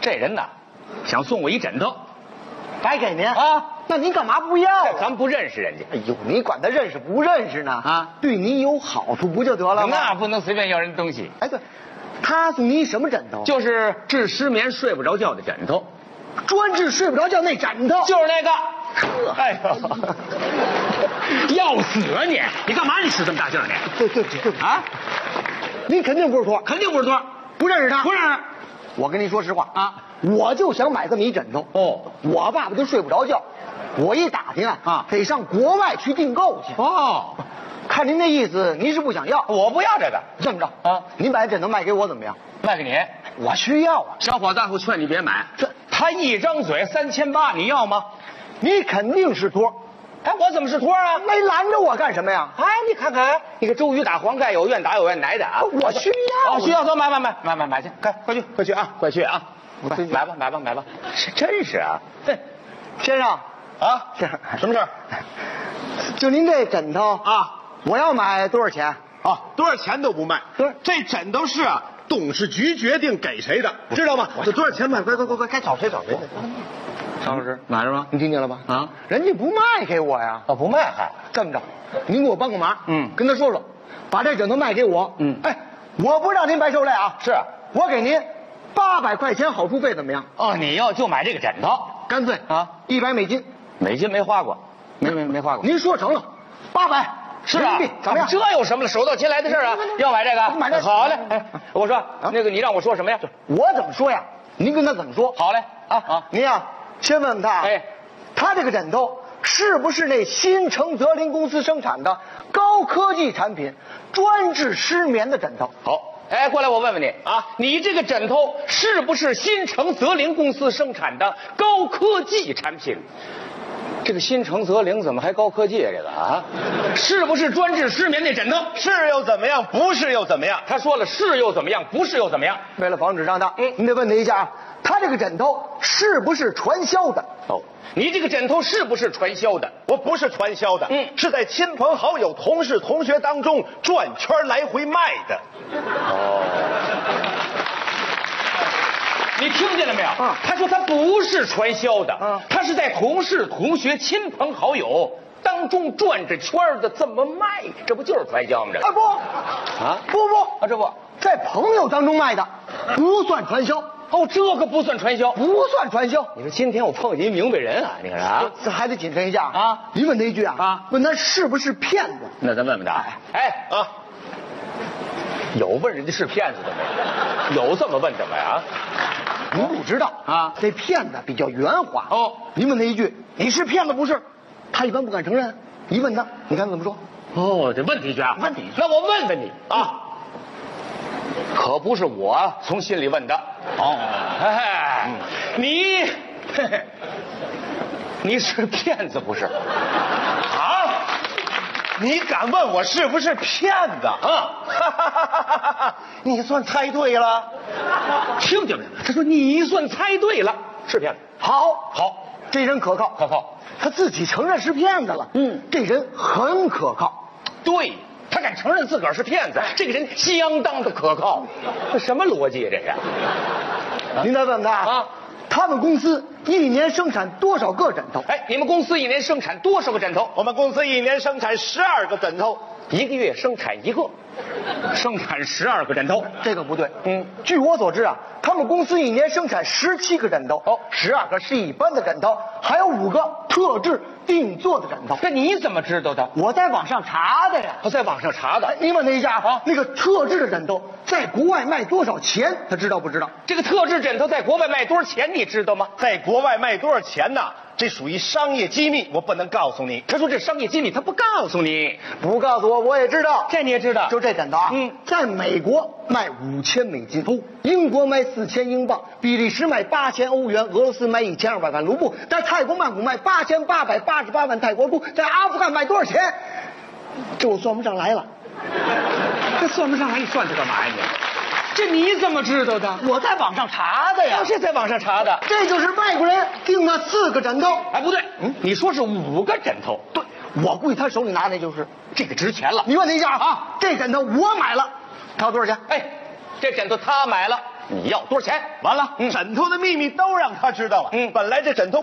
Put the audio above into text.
这人呐，想送我一枕头， 白给您啊？ 那您干嘛不要啊？ 咱不认识人家。 哎呦，你管他认识不认识呢？ 啊， 对你有好处不就得了吗？ 那不能随便要人东西。 哎，对，他送你什么枕头？ 就是治失眠睡不着觉的枕头， 专治睡不着觉那枕头。 就是那个。哎呦，要死啊你！你干嘛你使这么大劲儿你？ 对啊！ 你肯定不是托， 肯定不是托， 不认识他， 不认识。 我跟你说实话啊， 我就想买这么一枕头。 哦， 我爸爸就睡不着觉，我一打听啊，得上国外去订购去。 哦， 看您那意思，您是不想要？ 我不要这个。 这么着啊， 您把枕头卖给我怎么样？ 卖给你， 我需要啊。 小伙子，我劝你别买。他一张嘴3800，你要吗？ 你肯定是托。 哎，我怎么是托啊？ 没拦着我干什么呀？ 哎，你看看，你个周瑜打黄盖，有愿打有愿挨的啊！ 我需要， 需要，走，买去，快去啊，快去啊！买吧，真是啊！ 先生啊， 先生， 什么事儿？ 就您这枕头啊， 我要买多少钱？ 啊，多少钱都不卖。 对， 这枕头是董事局决定给谁的，知道吗？这多少钱买？快，该找谁找谁。 张老师买着吗？ 你听见了吧？ 啊， 人家不卖给我呀。 不卖还这么着，您给我帮个忙，跟他说说，把这枕头卖给我。哎，我不让您白受累啊。 是， 我给您800块钱好处费，怎么样？ 哦，你要就买这个枕头， 干脆啊，100美金。 美金没花过，没花过。 您说成了，800。 是啊， 怎么样？ 这有什么了？手到擒来的事啊！要买这个， 买这好嘞。哎，我说那个，你让我说什么呀？ 我怎么说呀？您跟他怎么说？ 好嘞您呀，先问问他， 哎， 他这个枕头是不是那新城泽林公司生产的高科技产品，专治失眠的枕头？ 好，哎，过来，我问问你啊，你这个枕头是不是新城泽林公司生产的高科技产品？这个新城泽林怎么还高科技啊？这个啊，是不是专治失眠那枕头？ 是又怎么样？不是又怎么样？ 他说了，是又怎么样？不是又怎么样？ 为了防止上当，你得问他一下啊，他这个枕头是不是传销的？ 哦，你这个枕头是不是传销的？ 我不是传销的，是在亲朋好友、同事、同学当中转圈来回卖的。 你听见了没有？他说他不是传销的，他是在同事、同学、亲朋好友当中转着圈的这么卖，这不就是传销吗？这不，这不在朋友当中卖的，不算传销。 哦，这个不算传销， 不算传销。 你说今天我碰见一明白人啊，你看啊， 这还得谨慎一下啊。 你问他一句啊，问他是不是骗子？ 那咱问问他，哎啊，有问人家是骗子的没有？有这么问的没啊？ 您不知道啊，这骗子比较圆滑哦。您问他一句，你是骗子不是？他一般不敢承认。一问他，你看怎么说？ 哦，得问他一句啊， 问他一句。 那我问问你啊，可不是我从心里问的。哦，你是骗子不是？ 啊？你敢问我是不是骗子啊？你算猜对了。 听见没有？他说你算猜对了，是骗子。 好，这人可靠，他自己承认是骗子了。这人很可靠。 对，他敢承认自个儿是骗子，这个人相当的可靠。这什么逻辑啊？这是？ 您再问他啊，他们公司一年生产多少个枕头？ 哎，你们公司一年生产多少个枕头？ 我们公司一年生产12个枕头 ，1个月生产1个，生产12个枕头， 这个不对。据我所知啊，他们公司一年生产17个枕头，12个是一般的枕头，还有5个特制定做的枕头。 这你怎么知道的？ 我在网上查的呀。 在网上查的。 你问他一下啊，那个特制的枕头在国外卖多少钱？他知道不知道？ 这个特制枕头在国外卖多少钱？你知道吗？ 在国外卖多少钱呢？这属于商业机密，我不能告诉你。 他说这商业机密，他不告诉你， 不告诉我我也知道。 这你也知道？ 就这枕头啊，在美国卖5000美金，英国卖4000英镑，比利时卖8000欧元，俄罗斯卖1200万卢布，在泰国曼谷卖8888万泰国铢，在阿富汗卖多少钱？这我算不上来了。 这算不上来，你算它干嘛呀你？这你怎么知道的？ 我在网上查的呀。 我是在网上查的。 这就是外国人订了4个枕头。 哎，不对，你说是5个枕头。 对，我估计他手里拿的就是这个值钱了。 你问他一下啊，这枕头我买了，他要多少钱？ 哎，这枕头他买了你要多少钱？ 完了，枕头的秘密都让他知道了。本来这枕头